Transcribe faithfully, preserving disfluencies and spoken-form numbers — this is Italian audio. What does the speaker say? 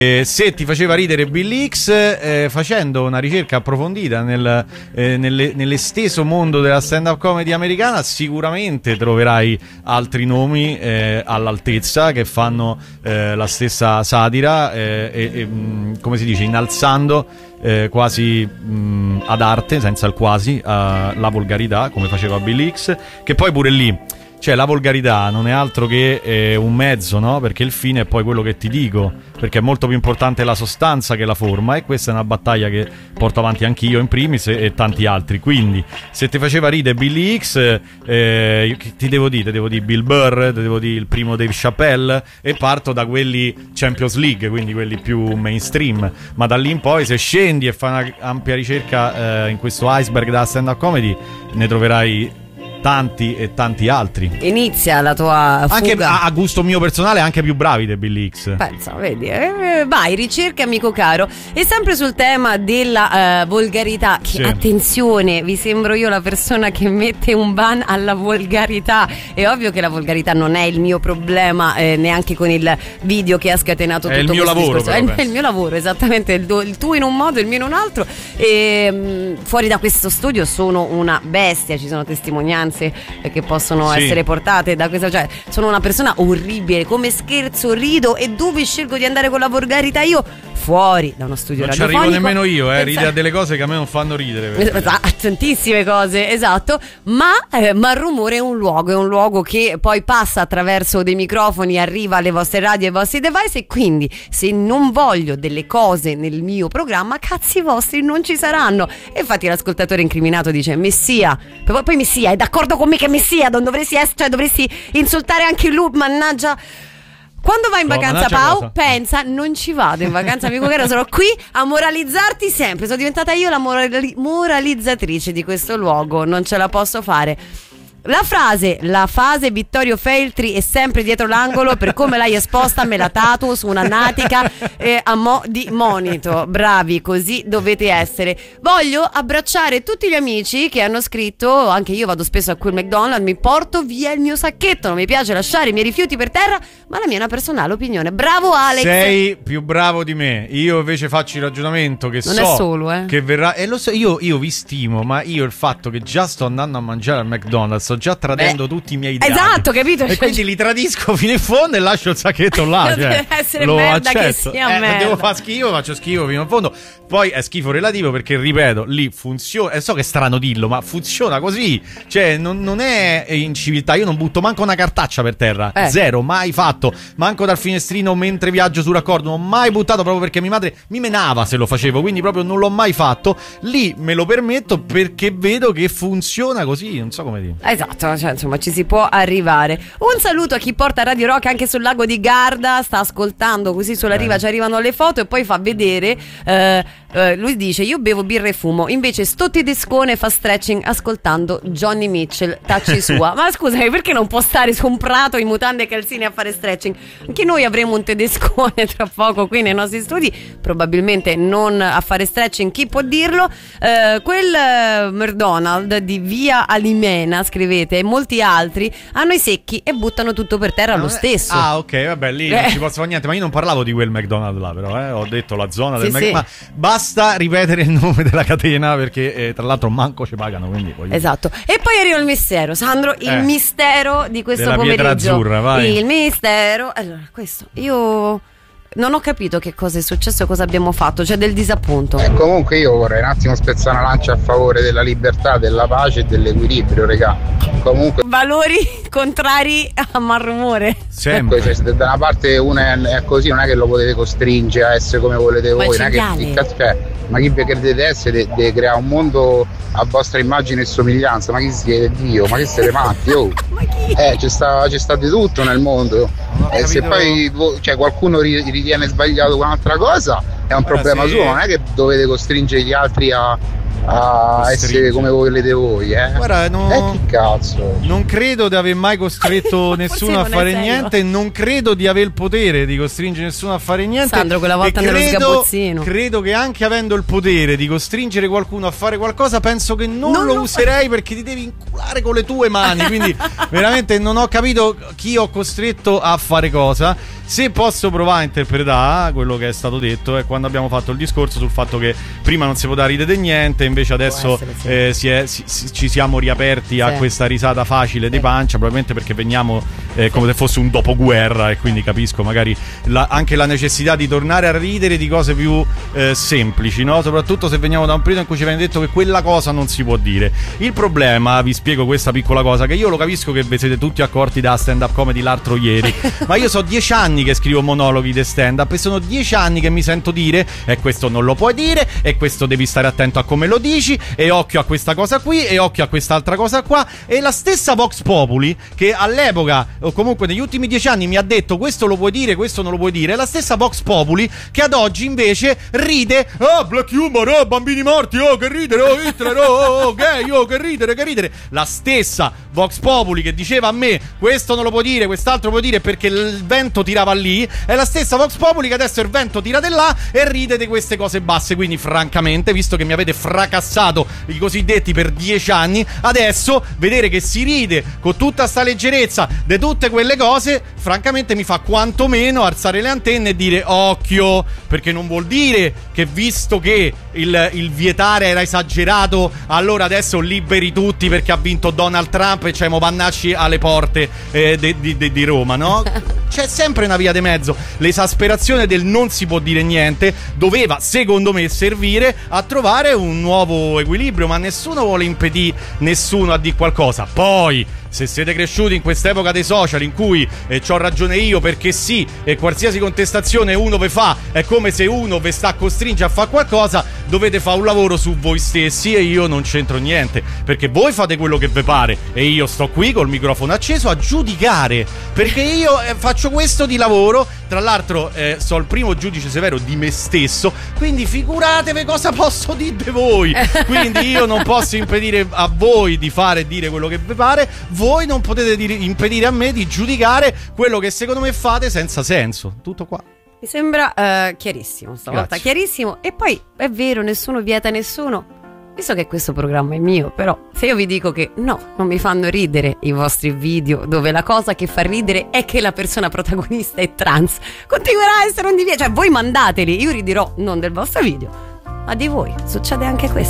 Eh, se ti faceva ridere Billy X, eh, facendo una ricerca approfondita nel, eh, nelle, nell'esteso mondo della stand-up comedy americana, sicuramente troverai altri nomi eh, all'altezza che fanno eh, la stessa satira eh, e, e mh, come si dice, innalzando eh, quasi mh, ad arte, senza il quasi, uh, la volgarità, come faceva Billy X, che poi pure lì, cioè, la volgarità non è altro che eh, un mezzo, no? Perché il fine è poi quello che ti dico, perché è molto più importante la sostanza che la forma, e questa è una battaglia che porto avanti anch'io in primis e, e tanti altri. Quindi, se ti faceva ridere Billy X, eh, ti devo dire, ti devo dire Bill Burr, ti devo dire il primo Dave Chappelle, e parto da quelli Champions League, quindi quelli più mainstream. Ma da lì in poi, se scendi e fai una ampia ricerca eh, in questo iceberg della stand-up comedy, ne troverai tanti e tanti altri. Inizia la tua fuga. Anche a, a gusto mio personale, anche più bravi di Billy X. Pensa, vedi, eh, vai, ricerca, amico caro. E sempre sul tema della uh, volgarità, che sì. Attenzione, vi sembro io la persona che mette un ban alla volgarità. È ovvio che la volgarità non è il mio problema, eh, neanche con il video che ha scatenato è tutto il mio lavoro, è, è il mio lavoro, esattamente, il, il tuo in un modo, il mio in un altro. E mh, fuori da questo studio sono una bestia, ci sono testimonianze che possono sì. essere portate da questa, cioè sono una persona orribile, come scherzo, rido, e dove scelgo di andare con la volgarità io? Fuori da uno studio non radiofonico. Non ci arrivo nemmeno io, eh, ride a delle cose che a me non fanno ridere. Tantissime cose, esatto, ma eh, ma il rumore è un luogo, è un luogo che poi passa attraverso dei microfoni, arriva alle vostre radio, ai vostri device, e quindi se non voglio delle cose nel mio programma, cazzi vostri, non ci saranno. E infatti l'ascoltatore incriminato dice: Messia, poi, poi Messia è d'accordo con me che Messia non dovresti essere, cioè dovresti insultare anche lui, mannaggia. Quando vai in no, vacanza, Pau, cosa? pensa, non ci vado in vacanza, amico caro, sono qui a moralizzarti sempre. Sono diventata io la morali- moralizzatrice di questo luogo, non ce la posso fare. La frase, la fase Vittorio Feltri è sempre dietro l'angolo, per come l'hai esposta me la tatuo su una natica eh, a mo' di monito. Bravi, così dovete essere. Voglio abbracciare tutti gli amici che hanno scritto: anche io vado spesso a quel McDonald's, mi porto via il mio sacchetto, non mi piace lasciare i miei rifiuti per terra, ma la mia è una personale opinione. Bravo Alex. Sei più bravo di me. Io invece faccio il ragionamento che non so è solo, eh. che verrà, e lo so, io, io vi stimo, ma io il fatto che già sto andando a mangiare al McDonald's, sto già tradendo Beh, tutti i miei ideali. Esatto, capito? E quindi li tradisco fino in fondo e lascio il sacchetto là. Cioè, deve essere lo merda accetto. che sia eh, merda. Devo fare schifo, faccio schifo fino in fondo. Poi è schifo relativo perché, ripeto, lì funziona. E so che è strano dirlo, ma funziona così. Cioè, non, non è in civiltà. Io non butto manco una cartaccia per terra. Eh. Zero, mai fatto. Manco dal finestrino mentre viaggio su raccordo. Non ho mai buttato, proprio perché mia madre mi menava se lo facevo. Quindi proprio non l'ho mai fatto. Lì me lo permetto perché vedo che funziona così. Non so come dire. Esatto, cioè, insomma, ci si può arrivare. Un saluto a chi porta Radio Rock anche sul lago di Garda, sta ascoltando, così sulla riva ci arrivano le foto, e poi fa vedere eh, eh, lui dice: io bevo birra e fumo, invece sto tedescone fa stretching ascoltando Johnny Mitchell, tacci sua. Ma scusami, perché non può stare su un prato in mutande e calzini a fare stretching? Anche noi avremo un tedescone tra poco qui nei nostri studi, probabilmente non a fare stretching, chi può dirlo? Eh, quel eh, McDonald's di via Alimena, scrivete, e molti altri hanno i secchi e buttano tutto per terra lo stesso. Ah, ok, vabbè, lì eh. non ci posso fare niente. Ma io non parlavo di quel McDonald's là, però, eh. Ho detto la zona sì, del sì. McDonald's. Ma basta ripetere il nome della catena, perché eh, tra l'altro manco ci pagano, quindi voglio... Esatto. E poi arriva il mistero, Sandro, il eh. mistero di questo della pomeriggio. Pietra Azzurra, vai. Il mistero. Allora, questo io non ho capito che cosa è successo, cosa abbiamo fatto, cioè del disappunto. E comunque io vorrei un attimo spezzare una lancia a favore della libertà, della pace e dell'equilibrio, regà. Comunque valori contrari a malrumore. Sempre. Cioè, se da una parte uno è così, non è che lo potete costringere a essere come volete voi, non è che, che cioè, ma chi vi credete essere deve creare un mondo a vostra immagine e somiglianza, ma chi siete Dio? Ma che siete matti? Oh. Ma chi? Eh, c'è sta, c'è sta di tutto nel mondo. E se poi cioè, qualcuno ritiene sbagliato un'altra cosa è un problema sì. suo, non è che dovete costringere gli altri a, a essere come volete voi, eh. Guarda, no, eh, che cazzo. Non credo di aver mai costretto nessuno a fare niente, non credo di avere il potere di costringere nessuno a fare niente. Sandro, quella volta nello sgabozzino. Credo che anche avendo il potere di costringere qualcuno a fare qualcosa, penso che non, non lo, lo userei, perché ti devi inculare con le tue mani. Quindi veramente non ho capito chi ho costretto a fare cosa. Se posso provare a interpretare quello che è stato detto è quando abbiamo fatto il discorso sul fatto che prima non si poteva ridere di niente, invece adesso essere, sì. eh, si è, si, si, ci siamo riaperti sì. a questa risata facile sì. di pancia, probabilmente perché veniamo eh, come se fosse un dopoguerra, e quindi capisco magari la, anche la necessità di tornare a ridere di cose più eh, semplici, no? Soprattutto se veniamo da un periodo in cui ci viene detto che quella cosa non si può dire. Il problema, vi spiego questa piccola cosa, che io lo capisco che vi siete tutti accorti da stand up comedy l'altro ieri, ma io so dieci anni che scrivo monologhi di stand up e sono dieci anni che mi sento dire e questo non lo puoi dire, e questo devi stare attento a come lo dici, e occhio a questa cosa qui, e occhio a quest'altra cosa qua. E la stessa Vox Populi che all'epoca o comunque negli ultimi dieci anni mi ha detto questo lo puoi dire, questo non lo puoi dire, è la stessa Vox Populi che ad oggi invece ride, oh black humor, oh bambini morti, oh che ridere, oh Hitler, oh, oh gay, oh che ridere, che ridere. La stessa Vox Populi che diceva a me questo non lo puoi dire, quest'altro lo puoi dire perché il vento tirava lì, è la stessa Vox Populi che adesso il vento tira di là e ride di queste cose basse. Quindi francamente, visto che mi avete fracassato i cosiddetti per dieci anni, adesso vedere che si ride con tutta sta leggerezza di tutte quelle cose francamente mi fa quantomeno alzare le antenne e dire occhio, perché non vuol dire che visto che il, il vietare era esagerato allora adesso liberi tutti perché ha vinto Donald Trump e c'è mo pannacci alle porte eh, di, di, di Roma, no? C'è sempre una via di mezzo. L'esasperazione del non si può dire niente doveva, secondo me, servire a trovare un nuovo equilibrio, ma nessuno vuole impedire nessuno a dire qualcosa. Poi, se siete cresciuti in quest'epoca dei social in cui eh, c'ho ragione io perché sì, e qualsiasi contestazione uno ve fa è come se uno ve sta a costringere a fare qualcosa, dovete fare un lavoro su voi stessi e io non c'entro niente, perché voi fate quello che vi pare e io sto qui col microfono acceso a giudicare, perché io eh, faccio questo di lavoro. Tra l'altro eh, so il primo giudice severo di me stesso, quindi figuratevi cosa posso dire di voi. Quindi io non posso impedire a voi di fare e dire quello che vi pare, voi non potete dire, impedire a me di giudicare quello che secondo me fate senza senso. Tutto qua. Mi sembra uh, chiarissimo stavolta. Grazie. Chiarissimo. E poi è vero, nessuno vieta nessuno. Visto che questo programma è mio, però se io vi dico che no, non mi fanno ridere i vostri video dove la cosa che fa ridere è che la persona protagonista è trans, continuerà a essere un divieto. Cioè voi mandateli, io riderò non del vostro video ma di voi. Succede anche questo.